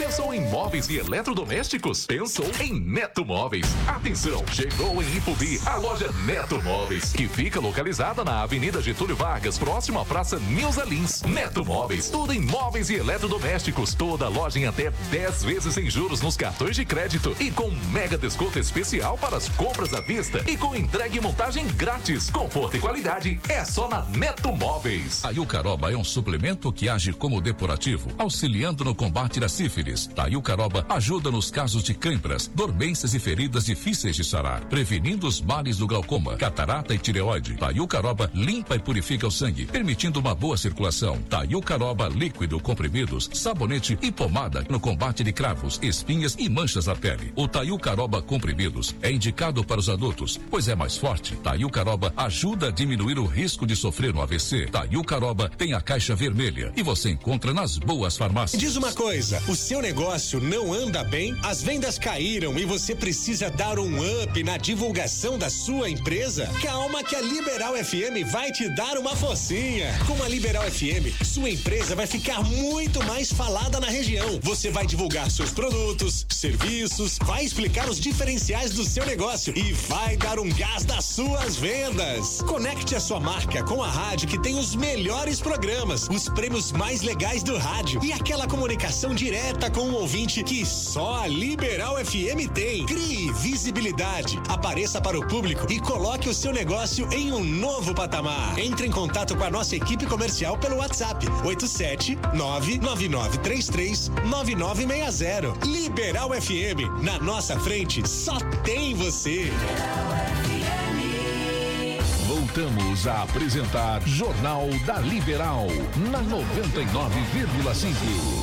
Pensou em móveis e eletrodomésticos? Pensou em Neto Móveis. Atenção, chegou em Ipubi a loja Neto Móveis, que fica localizada na Avenida Getúlio Vargas, próximo à Praça Nilza Lins. Neto Móveis, tudo em móveis e eletrodomésticos. Toda loja em até 10 vezes sem juros nos cartões de crédito e com mega desconto especial para as compras à vista e com entrega e montagem grátis. Conforto e qualidade é só na Neto Móveis. A Iucaroba é um suplemento que age como depurativo, auxiliando no combate da sífilis. A Iucaroba ajuda nos casos de câimbras, dormências e feridas difíceis de sarar, prevenindo os males do glaucoma, catarata e tireoide. A Iucaroba limpa e purifica o sangue, permitindo uma boa circulação. A Iucaroba líquido, comprimidos, sabonete e pomada no combate de cravos, espinhas e manchas na pele. O Taiucaroba comprimidos é indicado para os adultos, pois é mais forte. Taiucaroba ajuda a diminuir o risco de sofrer um AVC. Taiucaroba tem a caixa vermelha e você encontra nas boas farmácias. Diz uma coisa, o seu negócio não anda bem? As vendas caíram e você precisa dar um up na divulgação da sua empresa? Calma que a Liberal FM vai te dar uma forcinha. Com a Liberal FM, sua empresa vai ficar muito mais falada na região. Você vai divulgar seus produtos, serviços, vai explicar os diferenciais do seu negócio e vai dar um gás nas suas vendas. Conecte a sua marca com a rádio que tem os melhores programas, os prêmios mais legais do rádio e aquela comunicação direta com o ouvinte que só a Liberal FM tem. Crie visibilidade, apareça para o público e coloque o seu negócio em um novo patamar. Entre em contato com a nossa equipe comercial pelo WhatsApp 87999339960. Liberal FM, na nossa frente só tem você. Voltamos a apresentar Jornal da Liberal na 99,5.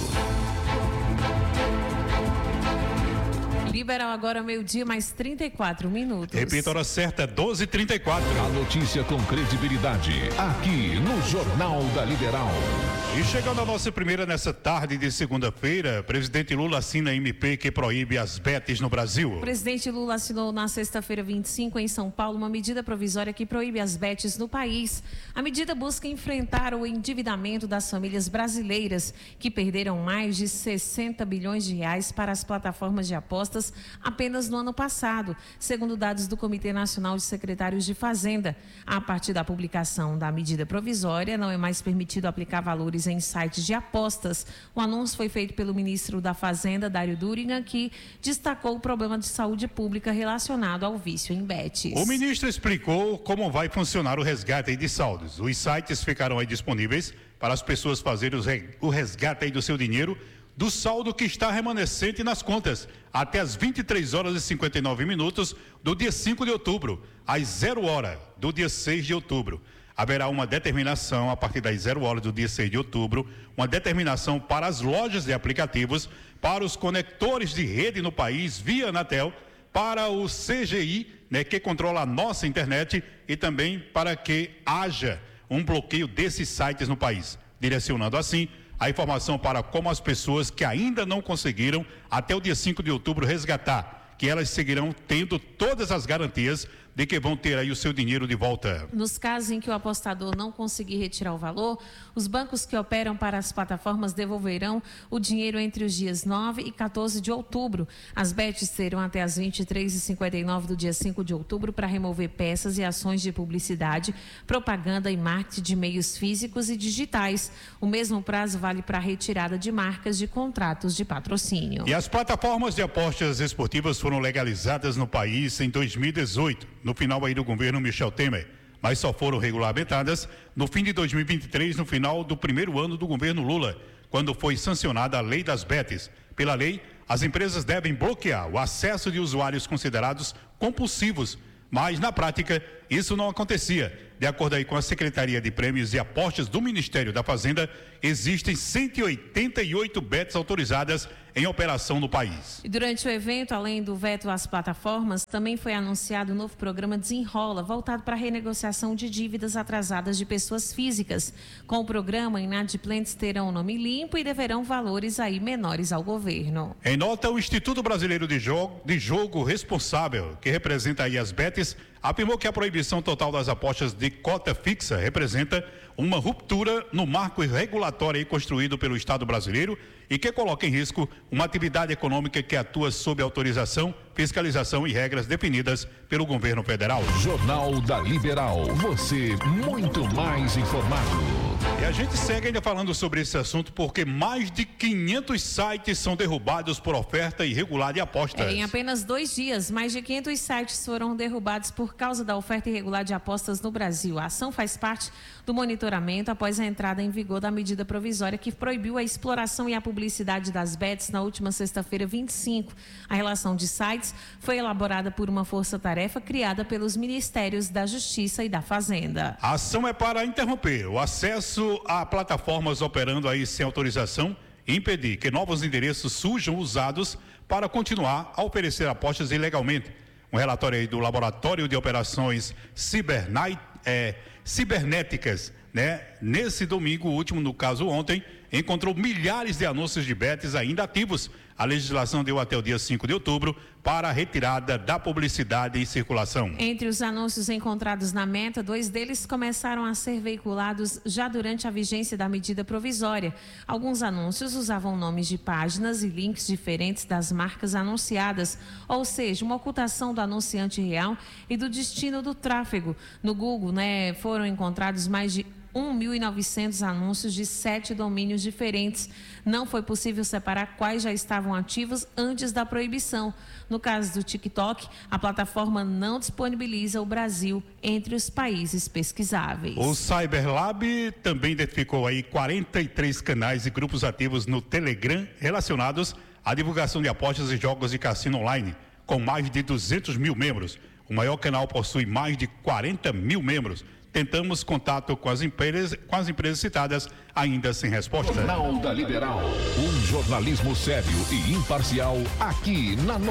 Liberal agora meio-dia mais 34 minutos. Repita a hora certa, 12h34. A notícia com credibilidade, aqui no Jornal da Liberal. E chegando a nossa primeira nessa tarde de segunda-feira, presidente Lula assina MP que proíbe as betes no Brasil. O presidente Lula assinou na sexta-feira 25 em São Paulo uma medida provisória que proíbe as betes no país. A medida busca enfrentar o endividamento das famílias brasileiras que perderam mais de 60 bilhões de reais para as plataformas de apostas apenas no ano passado, segundo dados do Comitê Nacional de Secretários de Fazenda. A partir da publicação da medida provisória, não é mais permitido aplicar valores em sites de apostas. O anúncio foi feito pelo ministro da Fazenda, Dário Durigan, que destacou o problema de saúde pública relacionado ao vício em betes. O ministro explicou como vai funcionar o resgate de saldos. Os sites ficarão aí disponíveis para as pessoas fazerem o resgate aí do seu dinheiro, do saldo que está remanescente nas contas, até as 23 horas e 59 minutos do dia 5 de outubro, às 0 hora do dia 6 de outubro. Haverá uma determinação a partir das 0 horas do dia 6 de outubro, uma determinação para as lojas de aplicativos, para os conectores de rede no país via Anatel, para o CGI, que controla a nossa internet, e também para que haja um bloqueio desses sites no país, direcionando assim a informação para como as pessoas que ainda não conseguiram até o dia 5 de outubro resgatar, que elas seguirão tendo todas as garantias de que vão ter aí o seu dinheiro de volta. Nos casos em que o apostador não conseguir retirar o valor, os bancos que operam para as plataformas devolverão o dinheiro entre os dias 9 e 14 de outubro. As betes serão até as 23h59 do dia 5 de outubro para remover peças e ações de publicidade, propaganda e marketing de meios físicos e digitais. O mesmo prazo vale para a retirada de marcas de contratos de patrocínio. E as plataformas de apostas esportivas foram legalizadas no país em 2018. No final aí do governo Michel Temer, mas só foram regulamentadas no fim de 2023, no final do primeiro ano do governo Lula, quando foi sancionada a lei das betes. Pela lei, as empresas devem bloquear o acesso de usuários considerados compulsivos, mas na prática isso não acontecia. De acordo aí com a Secretaria de Prêmios e Apostas do Ministério da Fazenda, existem 188 betes autorizadas em operação no país. E durante o evento, além do veto às plataformas, também foi anunciado o novo programa Desenrola, voltado para a renegociação de dívidas atrasadas de pessoas físicas. Com o programa, inadimplentes terão o nome limpo e deverão valores aí menores ao governo. Em nota, o Instituto Brasileiro de Jogo Responsável, que representa aí as betes, afirmou que a proibição total das apostas de de cota fixa representa uma ruptura no marco regulatório construído pelo Estado brasileiro e que coloca em risco uma atividade econômica que atua sob autorização, fiscalização e regras definidas pelo governo federal. Jornal da Liberal, você muito mais informado. E a gente segue ainda falando sobre esse assunto porque mais de 500 sites são derrubados por oferta irregular de apostas. Em apenas 2 dias, mais de 500 sites foram derrubados por causa da oferta irregular de apostas no Brasil. A ação faz parte do monitoramento após a entrada em vigor da medida provisória que proibiu a exploração e a publicidade das bets na última sexta-feira, 25. A relação de sites foi elaborada por uma força-tarefa criada pelos Ministérios da Justiça e da Fazenda. A ação é para interromper o acesso a plataformas operando aí sem autorização e impedir que novos endereços sejam usados para continuar a oferecer apostas ilegalmente. Um relatório aí do Laboratório de Operações Cibernéticas, né? Nesse domingo último, no caso ontem, encontrou milhares de anúncios de bets ainda ativos. A legislação deu até o dia 5 de outubro para a retirada da publicidade em circulação. Entre os anúncios encontrados na meta, 2 deles começaram a ser veiculados já durante a vigência da medida provisória. Alguns anúncios usavam nomes de páginas e links diferentes das marcas anunciadas, ou seja, uma ocultação do anunciante real e do destino do tráfego. No Google, foram encontrados mais de 1.900 anúncios de 7 domínios diferentes. Não foi possível separar quais já estavam ativos antes da proibição. No caso do TikTok, a plataforma não disponibiliza o Brasil entre os países pesquisáveis. O Cyberlab também identificou aí 43 canais e grupos ativos no Telegram relacionados à divulgação de apostas e jogos de cassino online, com mais de 200 mil membros. O maior canal possui mais de 40 mil membros. Tentamos contato com as empresas citadas, ainda sem resposta. Jornal da Liberal, um jornalismo sério e imparcial aqui na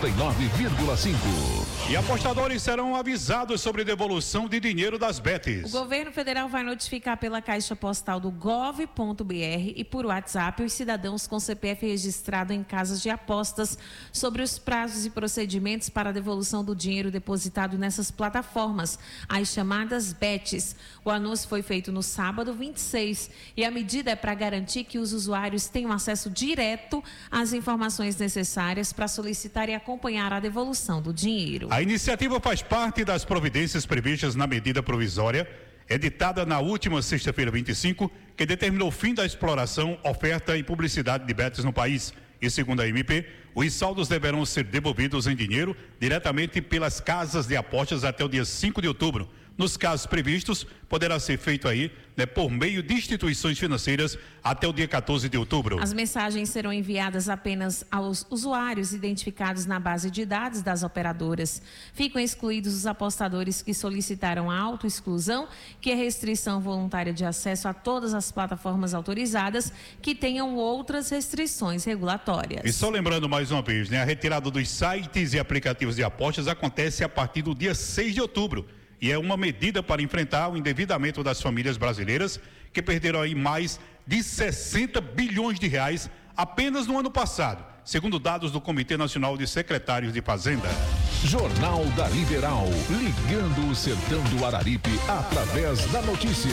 99,5. E apostadores serão avisados sobre devolução de dinheiro das bets. O governo federal vai notificar pela caixa postal do gov.br e por WhatsApp os cidadãos com CPF registrado em casas de apostas sobre os prazos e procedimentos para a devolução do dinheiro depositado nessas plataformas, as chamadas bets. O anúncio foi feito no sábado 26 e a medida é para garantir que os usuários tenham acesso direto às informações necessárias para solicitar e acompanhar a devolução do dinheiro. A iniciativa faz parte das providências previstas na medida provisória editada na última sexta-feira 25, que determinou o fim da exploração, oferta e publicidade de bets no país. E segundo a MP, os saldos deverão ser devolvidos em dinheiro diretamente pelas casas de apostas até o dia 5 de outubro. Nos casos previstos, poderá ser feito por meio de instituições financeiras até o dia 14 de outubro. As mensagens serão enviadas apenas aos usuários identificados na base de dados das operadoras. Ficam excluídos os apostadores que solicitaram a autoexclusão, que é restrição voluntária de acesso a todas as plataformas autorizadas que tenham outras restrições regulatórias. E só lembrando mais uma vez, a retirada dos sites e aplicativos de apostas acontece a partir do dia 6 de outubro. E é uma medida para enfrentar o endividamento das famílias brasileiras que perderam aí mais de 60 bilhões de reais apenas no ano passado, segundo dados do Comitê Nacional de Secretários de Fazenda. Jornal da Liberal, ligando o sertão do Araripe através da notícia.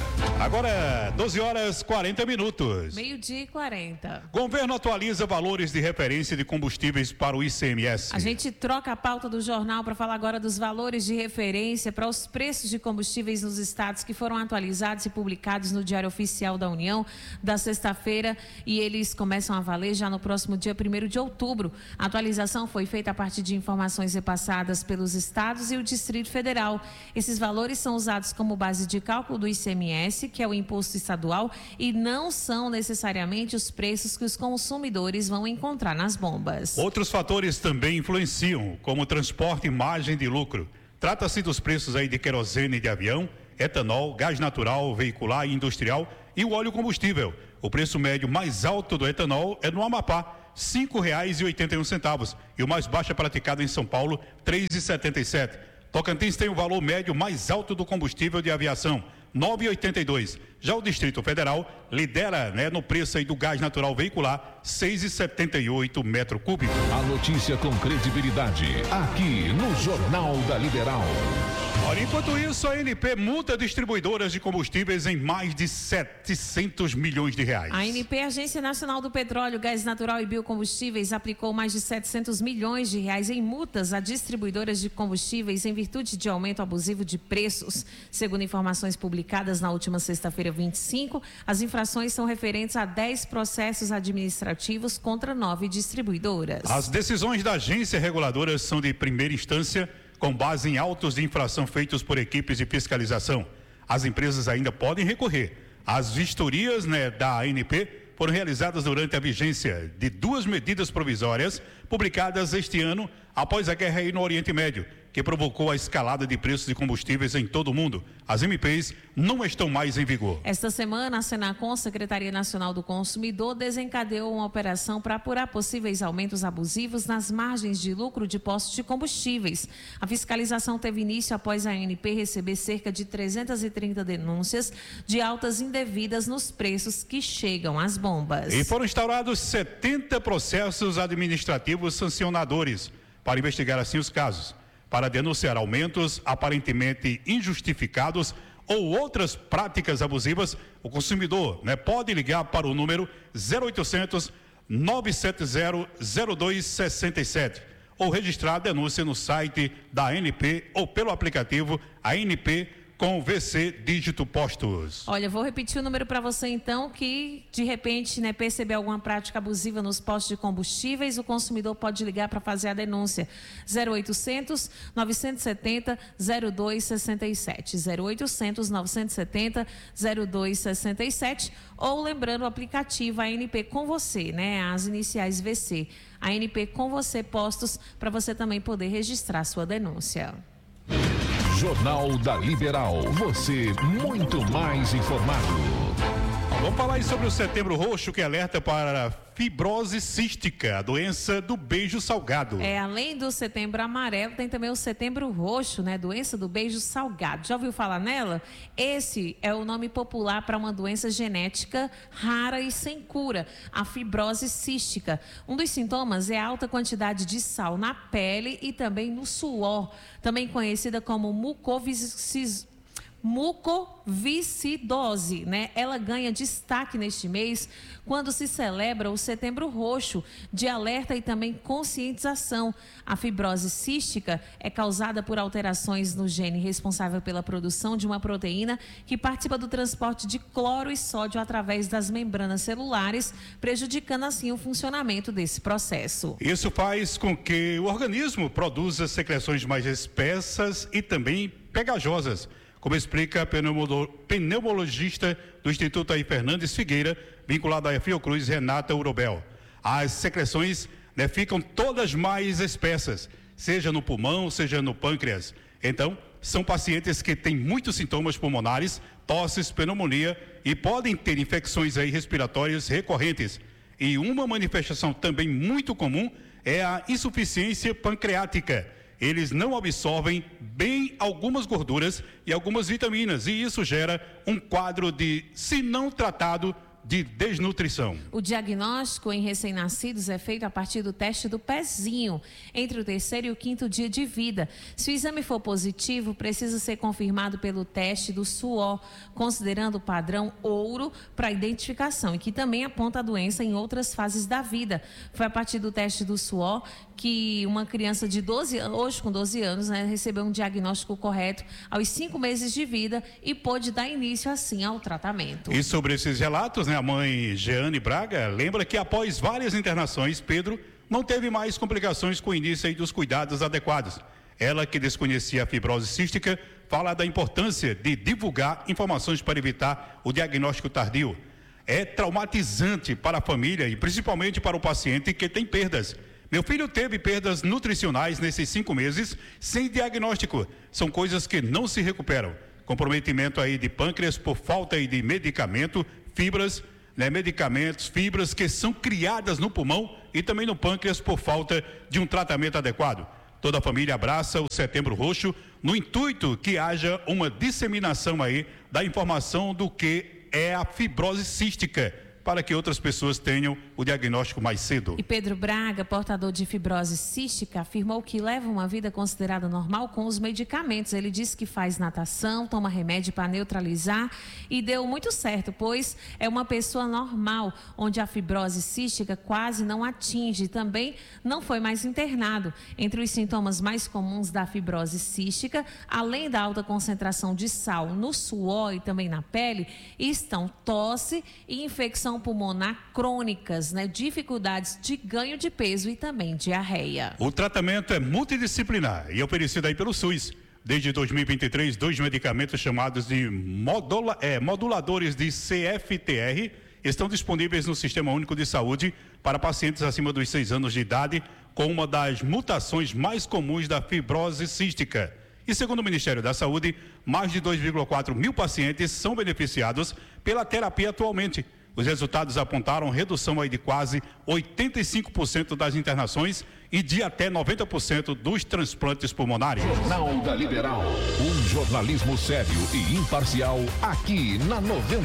Agora, 12h40. 12h40. Governo atualiza valores de referência de combustíveis para o ICMS. A gente troca a pauta do jornal para falar agora dos valores de referência para os preços de combustíveis nos estados que foram atualizados e publicados no Diário Oficial da União da sexta-feira, e eles começam a valer já no próximo dia 1º de outubro. A atualização foi feita a partir de informações repassadas pelos estados e o Distrito Federal. Esses valores são usados como base de cálculo do ICMS, que é o imposto estadual, e não são necessariamente os preços que os consumidores vão encontrar nas bombas. Outros fatores também influenciam, como transporte e margem de lucro. Trata-se dos preços aí de querosene de avião, etanol, gás natural, veicular e industrial e o óleo combustível. O preço médio mais alto do etanol é no Amapá, R$ 5,81, e o mais baixo é praticado em São Paulo, R$ 3,77. Tocantins tem o valor médio mais alto do combustível de aviação, R$ 9,82. Já o Distrito Federal lidera, no preço aí do gás natural veicular, R$ 6,78 metro cúbico. A notícia com credibilidade, aqui no Jornal da Liberal. Olha, enquanto isso, a ANP multa distribuidoras de combustíveis em mais de 700 milhões de reais. A ANP, Agência Nacional do Petróleo, Gás Natural e Biocombustíveis, aplicou mais de 700 milhões de reais em multas a distribuidoras de combustíveis em virtude de aumento abusivo de preços. Segundo informações publicadas na última sexta-feira, 25, as infrações são referentes a 10 processos administrativos contra 9 distribuidoras. As decisões da agência reguladora são de primeira instância, com base em autos de infração feitos por equipes de fiscalização. As empresas ainda podem recorrer. As vistorias da ANP foram realizadas durante a vigência de 2 medidas provisórias publicadas este ano após a guerra aí no Oriente Médio, que provocou a escalada de preços de combustíveis em todo o mundo. As MPs não estão mais em vigor. Esta semana, a Senacom, Secretaria Nacional do Consumidor, desencadeou uma operação para apurar possíveis aumentos abusivos nas margens de lucro de postos de combustíveis. A fiscalização teve início após a ANP receber cerca de 330 denúncias de altas indevidas nos preços que chegam às bombas. E foram instaurados 70 processos administrativos sancionadores para investigar assim os casos, para denunciar aumentos aparentemente injustificados ou outras práticas abusivas. O consumidor pode ligar para o número 0800 970 0267 ou registrar a denúncia no site da ANP ou pelo aplicativo ANP com VC Dígito Postos. Olha, vou repetir o número para você então, que de repente perceber alguma prática abusiva nos postos de combustíveis, o consumidor pode ligar para fazer a denúncia. 0800 970 0267, 0800 970 0267, ou lembrando o aplicativo ANP com você, as iniciais VC, ANP com você Postos, para você também poder registrar sua denúncia. Jornal da Liberal, você muito mais informado. Vamos falar aí sobre o Setembro Roxo, que alerta para fibrose cística, a doença do beijo salgado. Além do Setembro Amarelo, tem também o Setembro Roxo, doença do beijo salgado. Já ouviu falar nela? Esse é o nome popular para uma doença genética rara e sem cura, a fibrose cística. Um dos sintomas é a alta quantidade de sal na pele e também no suor, também conhecida como mucoviscidose, Ela ganha destaque neste mês quando se celebra o Setembro Roxo, de alerta e também conscientização. A fibrose cística é causada por alterações no gene responsável pela produção de uma proteína que participa do transporte de cloro e sódio através das membranas celulares, prejudicando assim o funcionamento desse processo. Isso faz com que o organismo produza secreções mais espessas e também pegajosas, como explica a pneumologista do Instituto Aí Fernandes Figueira, vinculado à Fiocruz, Renata Urobel. As secreções ficam todas mais espessas, seja no pulmão, seja no pâncreas. Então, são pacientes que têm muitos sintomas pulmonares, tosses, pneumonia e podem ter infecções respiratórias recorrentes. E uma manifestação também muito comum é a insuficiência pancreática. Eles não absorvem bem algumas gorduras e algumas vitaminas, e isso gera um quadro de, se não tratado, de desnutrição. O diagnóstico em recém-nascidos é feito a partir do teste do pezinho, entre o 3º e o 5º dia de vida. Se o exame for positivo, precisa ser confirmado pelo teste do suor, considerando o padrão ouro para identificação, e que também aponta a doença em outras fases da vida. Foi a partir do teste do suor que uma criança de 12 anos, hoje com 12 anos, recebeu um diagnóstico correto aos 5 meses de vida e pôde dar início assim ao tratamento. E sobre esses relatos, a mãe Jeane Braga lembra que após várias internações, Pedro não teve mais complicações com o início dos cuidados adequados. Ela, que desconhecia a fibrose cística, fala da importância de divulgar informações para evitar o diagnóstico tardio. É traumatizante para a família e principalmente para o paciente que tem perdas. Meu filho teve perdas nutricionais nesses 5 meses sem diagnóstico. São coisas que não se recuperam. Comprometimento de pâncreas por falta de medicamento, fibras, medicamentos, fibras que são criadas no pulmão e também no pâncreas por falta de um tratamento adequado. Toda a família abraça o Setembro Roxo no intuito que haja uma disseminação da informação do que é a fibrose cística, para que outras pessoas tenham o diagnóstico mais cedo. E Pedro Braga, portador de fibrose cística, afirmou que leva uma vida considerada normal com os medicamentos. Ele disse que faz natação, toma remédio para neutralizar e deu muito certo, pois é uma pessoa normal, onde a fibrose cística quase não atinge. Também não foi mais internado. Entre os sintomas mais comuns da fibrose cística, além da alta concentração de sal no suor e também na pele, estão tosse e infecção pulmonar crônicas, né? Dificuldades de ganho de peso e também diarreia. O tratamento é multidisciplinar e oferecido aí pelo SUS. Desde 2023, 2 medicamentos chamados de moduladores de CFTR estão disponíveis no Sistema Único de Saúde para pacientes acima dos 6 anos de idade com uma das mutações mais comuns da fibrose cística. E segundo o Ministério da Saúde, mais de 2,4 mil pacientes são beneficiados pela terapia atualmente. Os resultados apontaram redução aí de quase 85% das internações e de até 90% dos transplantes pulmonares. Jornal da Liberal, um jornalismo sério e imparcial aqui na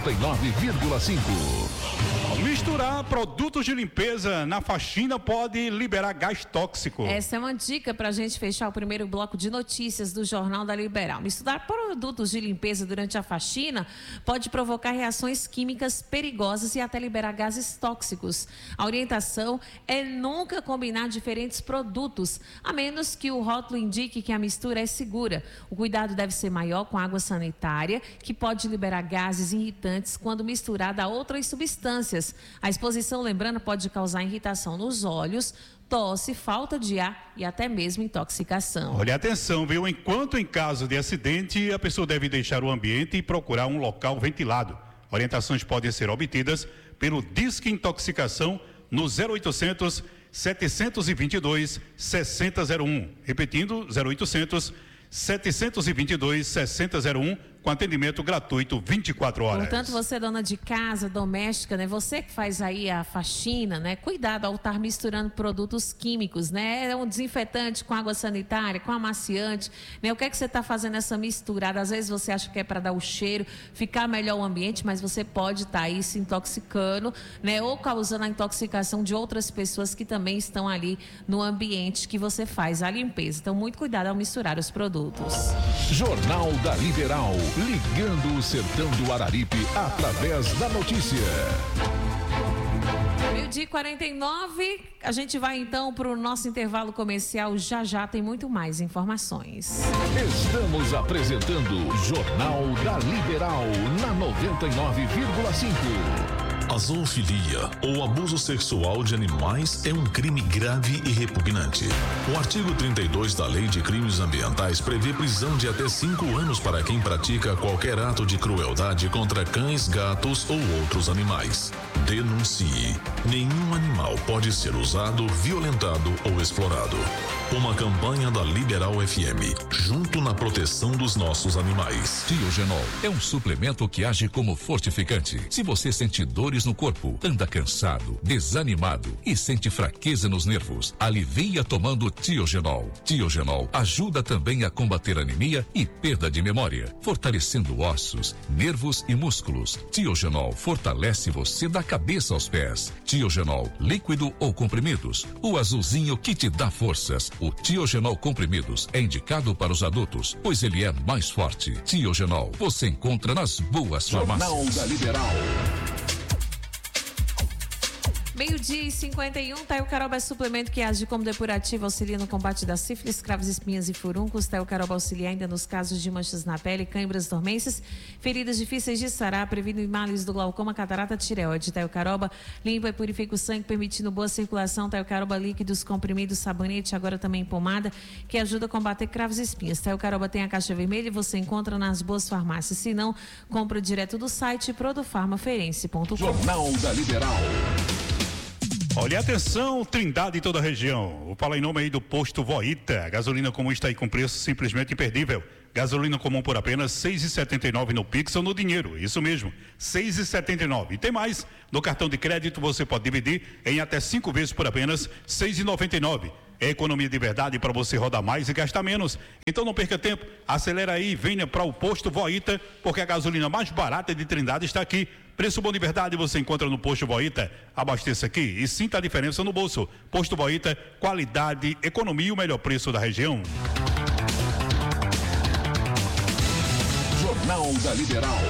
99,5. Misturar produtos de limpeza na faxina pode liberar gás tóxico. Essa é uma dica para a gente fechar o primeiro bloco de notícias do Jornal da Liberal. Misturar produtos de limpeza durante a faxina pode provocar reações químicas perigosas e até liberar gases tóxicos. A orientação é nunca combinar diferentes produtos, a menos que o rótulo indique que a mistura é segura. O cuidado deve ser maior com água sanitária, que pode liberar gases irritantes quando misturada a outras substâncias. A exposição, lembrando, pode causar irritação nos olhos, tosse, falta de ar e até mesmo intoxicação. Olha, atenção, viu? Enquanto em caso de acidente, a pessoa deve deixar o ambiente e procurar um local ventilado. Orientações podem ser obtidas pelo Disque Intoxicação no 0800 722 6001. Repetindo, 0800 722 6001, com atendimento gratuito 24 horas. Portanto, você, dona de casa, doméstica, né? Você que faz aí a faxina, né? Cuidado ao estar misturando produtos químicos, né? É um desinfetante com água sanitária, com amaciante, né? O que é que você está fazendo essa misturada? Às vezes você acha que é para dar o cheiro, ficar melhor o ambiente, mas você pode estar aí se intoxicando, né? Ou causando a intoxicação de outras pessoas que também estão ali no ambiente que você faz a limpeza. Então, muito cuidado ao misturar os produtos. Jornal da Liberal, ligando o sertão do Araripe através da notícia. 12h49, a gente vai então para o nosso intervalo comercial. Já tem muito mais informações. Estamos apresentando Jornal da Liberal na 99,5. A zoofilia, ou abuso sexual de animais, é um crime grave e repugnante. O artigo 32 da Lei de Crimes Ambientais prevê prisão de até 5 anos para quem pratica qualquer ato de crueldade contra cães, gatos ou outros animais. Denuncie. Nenhum animal pode ser usado, violentado ou explorado. Uma campanha da Liberal FM, junto na proteção dos nossos animais. Tiogenol é um suplemento que age como fortificante. Se você sente dores no corpo, anda cansado, desanimado e sente fraqueza nos nervos, alivia tomando Tiogenol. Tiogenol ajuda também a combater anemia e perda de memória, fortalecendo ossos, nervos e músculos. Tiogenol fortalece você da cabeça aos pés. Tiogenol, líquido ou comprimidos, o azulzinho que te dá forças. O Tiogenol comprimidos é indicado para os adultos, pois ele é mais forte. Tiogenol, você encontra nas boas farmácias. Jornal da Liberal. 12h51, Taiocaroba é suplemento que age como depurativo, auxilia no combate da sífilis, cravos, espinhas e furuncos. Taiocaroba auxilia ainda nos casos de manchas na pele, câimbras, dormências, feridas difíceis de sarar, previne males do glaucoma, catarata, tireoide. Taiocaroba limpa e purifica o sangue, permitindo boa circulação. Taiocaroba líquidos, comprimidos, sabonete, agora também pomada, que ajuda a combater cravos e espinhas. Taiocaroba tem a caixa vermelha e você encontra nas boas farmácias. Se não, compra direto do site produfarmaferense.com. Jornal da Liberal. Olha, atenção, Trindade e toda a região. Vou falar em nome aí do Posto Voita. A gasolina comum está aí com preço simplesmente imperdível. Gasolina comum por apenas R$6,79 no Pix ou no dinheiro. Isso mesmo, R$6,79. E tem mais, no cartão de crédito você pode dividir em até 5 vezes por apenas R$6,99. É economia de verdade para você rodar mais e gastar menos. Então não perca tempo, acelera aí e venha para o Posto Voita, porque a gasolina mais barata de Trindade está aqui. Preço bom de verdade você encontra no Posto Boita. Abasteça aqui e sinta a diferença no bolso. Posto Boita, qualidade, economia e o melhor preço da região. Jornal da Liberal.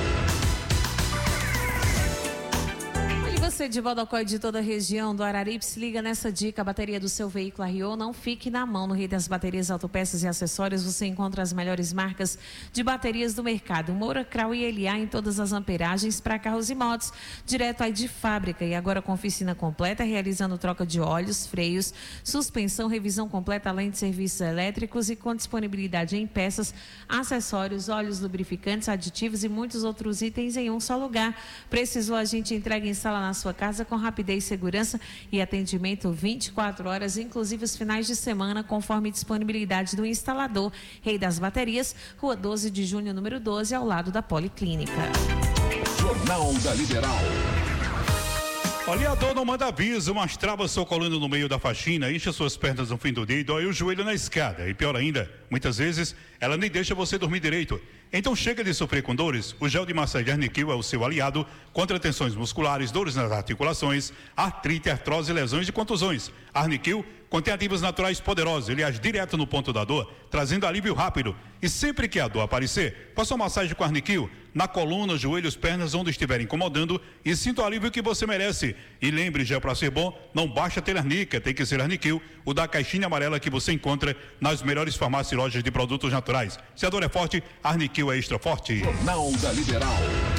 Você de Bodocó e de toda a região do Araripe, se liga nessa dica: a bateria do seu veículo arriou, não fique na mão. No Rei das Baterias, Autopeças e Acessórios, você encontra as melhores marcas de baterias do mercado. Moura, Krau e LA em todas as amperagens para carros e motos, direto aí de fábrica. E agora com oficina completa, realizando troca de óleos, freios, suspensão, revisão completa, além de serviços elétricos e com disponibilidade em peças, acessórios, óleos lubrificantes, aditivos e muitos outros itens em um só lugar. Precisou, a gente entrega e instala na sua casa com rapidez, segurança e atendimento 24 horas, inclusive os finais de semana, conforme disponibilidade do instalador. Rei das Baterias, Rua 12 de Junho, número 12, ao lado da Policlínica. Jornal da Liberal. Oleador não manda aviso, mas trava seu coluna no meio da faxina, enche suas pernas no fim do dia e dói o joelho na escada. E pior ainda, muitas vezes ela nem deixa você dormir direito. Então chega de sofrer com dores. O gel de massagem Arniquil é o seu aliado contra tensões musculares, dores nas articulações, artrite, artrose, lesões e contusões. Arniquil contém ativos naturais poderosos. Ele age direto no ponto da dor, trazendo alívio rápido. E sempre que a dor aparecer, faça uma massagem com Arniquil na coluna, joelhos, pernas, onde estiver incomodando, e sinta o alívio que você merece. E lembre, gel para ser bom, não basta ter arnica, tem que ser Arniquil, o da caixinha amarela que você encontra nas melhores farmácias e lojas de produtos naturais. Se a dor é forte, Arniquil é extra forte. Jornal da Liberal.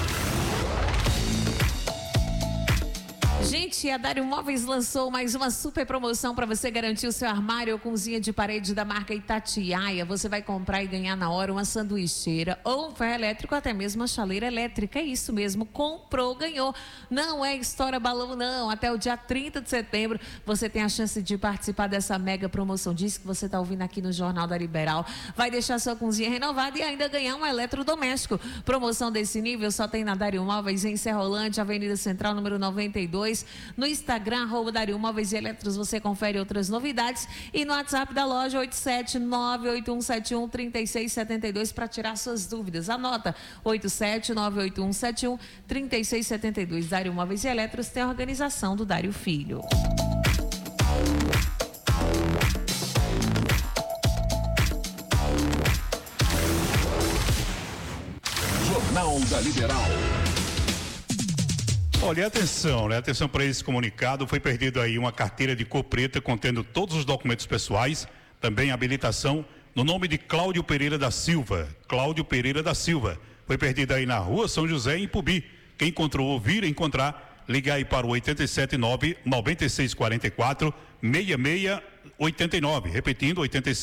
Gente, a Dário Móveis lançou mais uma super promoção para você garantir o seu armário ou cozinha de parede da marca Itatiaia. Você vai comprar e ganhar na hora uma sanduicheira ou um ferro elétrico, até mesmo uma chaleira elétrica. É isso mesmo, comprou, ganhou. Não é história balão, não. Até o dia 30 de setembro você tem a chance de participar dessa mega promoção. Diz que você está ouvindo aqui no Jornal da Liberal. Vai deixar sua cozinha renovada e ainda ganhar um eletrodoméstico. Promoção desse nível só tem na Dário Móveis em Serrolante, Avenida Central, número 92. No Instagram, @Dário Móveis e Eletros, você confere outras novidades. E no WhatsApp da loja, 87981713672, para tirar suas dúvidas. Anota, 87981713672. Dário Móveis e Eletros tem a organização do Dário Filho. Jornal da Liberal. Olha, atenção para esse comunicado. Foi perdido aí uma carteira de cor preta contendo todos os documentos pessoais, também habilitação, no nome de Cláudio Pereira da Silva. Cláudio Pereira da Silva. Foi perdido aí na Rua São José, em Ipubi. Quem encontrou ou vir encontrar, liga aí para o 879-9644-6689. Repetindo,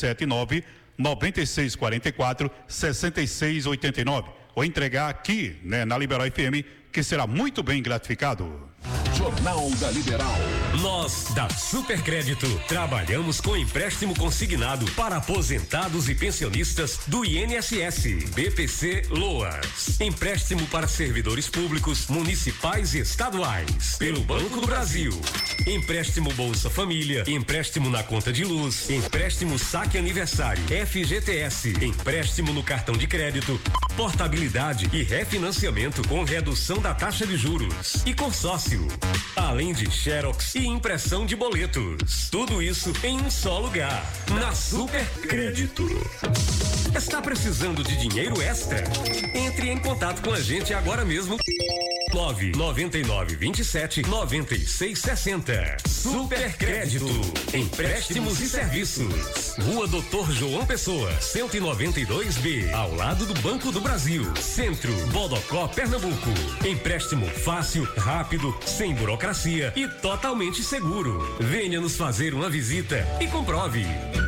879-9644-6689. Ou entregar aqui, né, na Liberal FM, que será muito bem gratificado. Jornal da Liberal. Nós, da Supercrédito, trabalhamos com empréstimo consignado para aposentados e pensionistas do INSS, BPC Loas. Empréstimo para servidores públicos, municipais e estaduais, pelo Banco do Brasil. Empréstimo Bolsa Família, empréstimo na conta de luz, empréstimo saque aniversário, FGTS, empréstimo no cartão de crédito, portabilidade e refinanciamento com redução da taxa de juros e consórcio. Além de xerox e impressão de boletos. Tudo isso em um só lugar. Na Supercrédito. Está precisando de dinheiro extra? Entre em contato com a gente agora mesmo. 99927-9660. Supercrédito. Empréstimos e serviços. Rua Doutor João Pessoa, 192B. Ao lado do Banco do Brasil. Centro, Bodocó, Pernambuco. Empréstimo fácil, rápido, sem burocracia e totalmente seguro. Venha nos fazer uma visita e comprove.